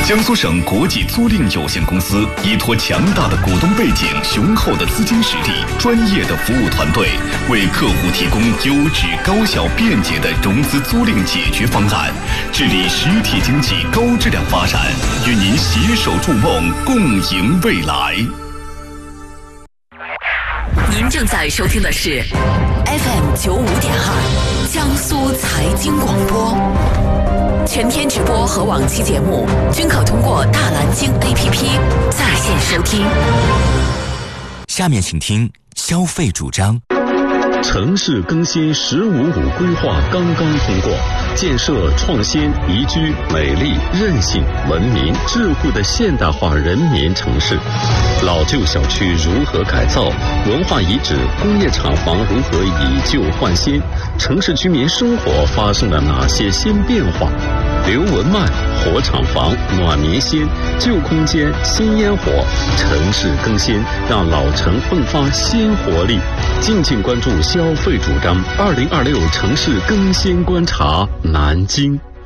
江苏省国际租赁有限公司依托强大的股东背景、雄厚的资金实力、专业的服务团队，为客户提供优质、高效、便捷的融资租赁解决方案，致力实体经济高质量发展，与您携手筑梦，共赢未来。 您正在收听的是 FM95.2 江苏财经广播，全天直播和往期节目均可通过大蓝鲸 APP 在线收听。 下面请听消费主张。 城市更新“15+5”规划刚刚通过，建设创新、宜居、美丽、韧性、文明、智慧的现代化人民城市。老旧小区如何改造？文化遗址、工业厂房如何以旧换新？城市居民生活发生了哪些新变化？刘文迈，火厂房、暖民心、旧空间、新烟火，城市更新，让老城迸发新活力。敬请关注消费主张2026城市更新观察南京。